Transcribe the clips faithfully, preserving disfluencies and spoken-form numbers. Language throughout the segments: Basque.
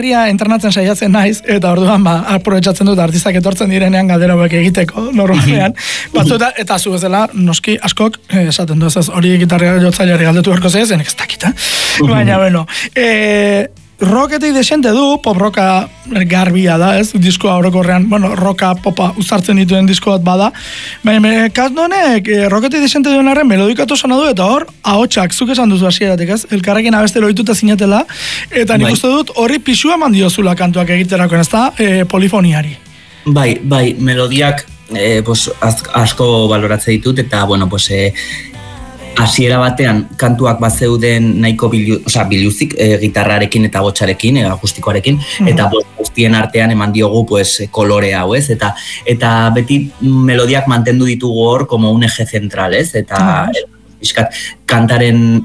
entrenatzen saiatzen naiz, eta orduan ba, aprobetxatzen dut artistak etortzen direnean galdera hauek egiteko, normalean. Batzuta, eta zu bezala, noski askok, eh, esaten du ez ez, hori gitarra jotzaileari galdetu berko zeiz, enek ez dakita. Baina, bueno, eh, rocketik desente du, pop rocka garbia da, ez? Diskoa orokorrean, bueno, rocka, popa uzartzen dituen disko bat bada. Baina, kasnonek, eh, rocketik desente duen arren, melodikatu sona du, eta hor, ahotsak, zuk esan duzu hasieratik, ez? Elkarrekin abeste loituta zinetela, eta nik uste dut, horri pixua eman diozula kantuak egiterako, ez da, eh, polifoniari. Bai, bai, melodiak eh, pues, asko baloratze ditut, eta, bueno, pues, eh, hasiera batean kantuak bazeuden nahiko bilu, osea, biluzik e, gitarrarekin eta botxarekin, e, akustikoarekin, mm-hmm. eta guztien artean eman diogu pues, kolore hau, ez? Eta, eta beti melodiak mantendu ditugu hor como un eje central, ez? Eta mm-hmm. kantaren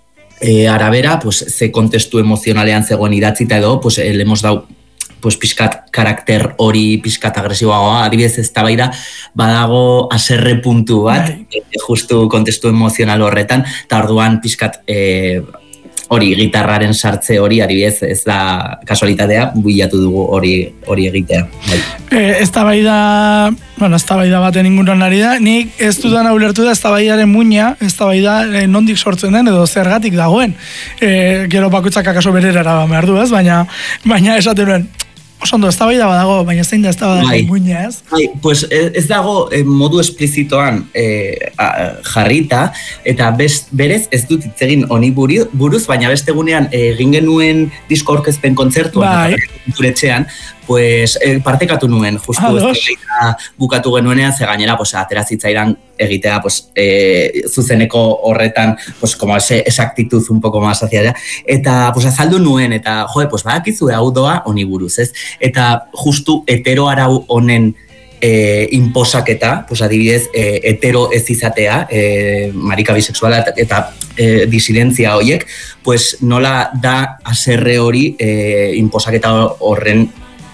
e, arabera, pues, ze kontestu emozionalean zegoen idatzita edo, pues, le hemos dau pues pizkat karakter hori pizkat agresiboagoa, adibidez eztabaida badago haserre puntu bat, e, justu kontestu emozional horretan, eta orduan pizkat e, hori gitarraren sartze hori, adibidez ez da kasualitatea, bilatu dugu hori hori egitea. Eh, eztabaida, bueno, eztabaida baten inguruan ari da, nik ez dudan ulertu da eztabaidaren muina, eztabaida eh, nondik sortzen den edo zergatik dagoen. Eh, gero bakoitzak akaso bererara behar du, ez? Baina, baina esaten nuen, oso ondo, eztabaida badago, baina zein da eztabaida muina, ez? Bai, pues ez dago eh, modu esplizitoan eh, a, jarrita, eta bez, berez ez dut hitz egin honi buruz, baina beste egunean egin eh, genuen disko aurkezpen kontzertuan, zuretxean, pues eh, partekatu nuen, justu ez bukatu genuenean, ze gainera, pues, atera zitzaidan egitea, pues, eh, zuzeneko horretan, pues, como ese, esa actitud un poco más hacia allá, eta, pues, azaldu nuen, eta, joe, pues, badakizu hau doa honi buruz, ez? Eta, justu, hetero arau honen eh, inposaketa, pues, adibidez, eh, hetero ez izatea, eh, marika bisexuala eta eh, disidentzia horiek, pues, nola da haserre hori eh, inposaketa horren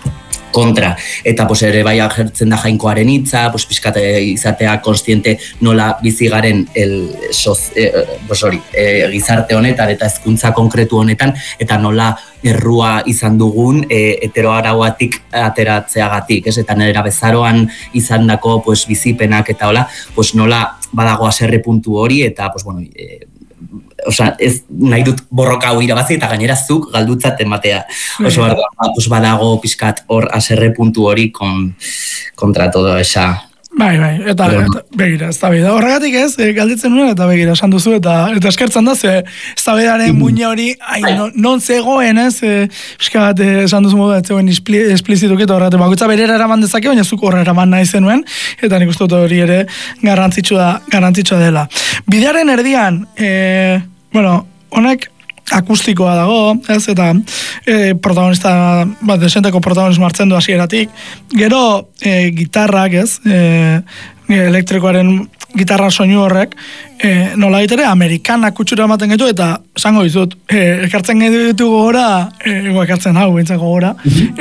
kontra, eta pues, ere bai agertzen da Jainkoaren hitza, pues, pizkat izatea konstiente nola bizigaren el soz, eh, pues, hori, eh, gizarte honetan eta hezkuntza konkretu honetan, eta nola errua izan dugun eh, heteroarauatik ateratzeagatik, ez? Eta nera bezaroan izandako pues, bizipenak eta hola, pues, nola badago haserre puntu hori, eta pues, bueno, eh, Osa, ez nahi dut borroka hau irabazi eta gainera zuk galdutzat ematea. Oso bardo, pues badago pizkat hor haserre puntu hori kon, kontra todo esa... Bai, bai, eta, eta begira, ez da bida. Horregatik ez, e, galditzen nuen eta begira, esan duzu, eta, eta eskertzen da, ze ez da bidaren muina hori, ai, non, non zegoen ez, e, eskat, esan duzu modu, ez zegoen esplizituki, eta horregatik, bakutza berera eraman dezake, baina zuk horre eraman nahi zenuen, eta nik uste dut hori ere garrantzitsua, garrantzitsua dela. Bidearen erdian, e, bueno, honek, akustikoa dago, ez, eta e, protagonista, bat, desenteko protagonismo hartzen du hasieratik. Gero, e, gitarrak, ez, e, elektrikoaren gitarra soinu horrek, e, nola ditere, amerikanak kutsura ematen gaitu, eta esango dizut, e, ekartzen gaitu gogora, e, ekartzen hau, bintzen gogora,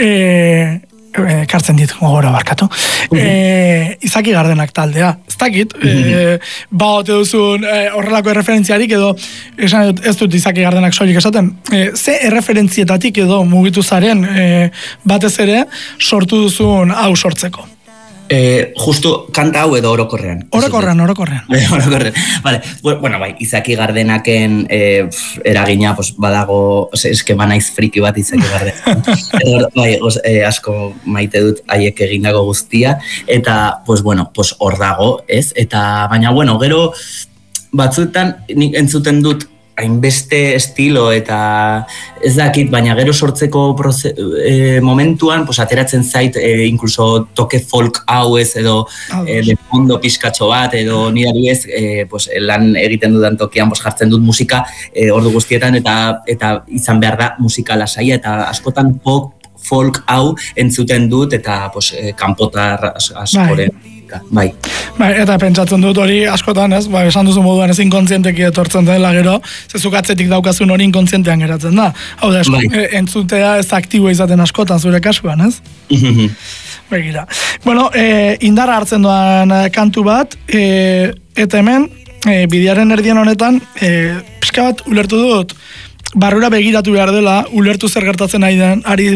e, ekartzen dit gogora barkatu. E, Izaki Gardenak taldea. Ez dakit, e, baote duzun e, horrelako erreferentziarik edo esan ez dut Izaki Gardenak soilik esaten. E, ze erreferentzietatik edo mugitu zaren e, batez ere sortu duzun hau sortzeko? Eh, justu kanta hau edo orokorrean. Orokorrean, orokorrean. Orokorrean. Vale. Bueno, bai, Izaki Gardenaken eh, eragina pues, badago, eskema naiz friki bat Izaki Gardenak. bai, os, eh, asko maite dut haiek egindako guztia, eta, pues, bueno, pues, hor dago, ez? Eta, baina, bueno, gero batzuetan nik entzuten dut hainbeste estilo eta ez dakit, baina gero sortzeko proze, e, momentuan pues, ateratzen zait e, incluso toke folk hau ez edo e, de fondo pizkatxo bat edo nire adibidez e, pues, lan egiten dudan tokian pues, jartzen dut musika e, ordu guztietan eta eta izan behar da musika lasaia eta askotan folk, folk hau entzuten dut eta pues, e, kanpotar askoren. Bai. Bai. Bai, eta pentsatzen dut hori askotan, ez? Ba, esan duzu moduan ez inkontzienteki etortzen dela gero, zezuk atzetik daukazun hori inkontzientean geratzen da. Hau da, bai. Entzutea ez aktibo izaten askotan zure kasuan, ez? Begira. Bueno, e, indarra hartzen doan kantu bat, e, eta hemen, e, bidearen erdian honetan, e, pixka bat ulertu dut, barrura begiratu behar dela, ulertu zer gertatzen ari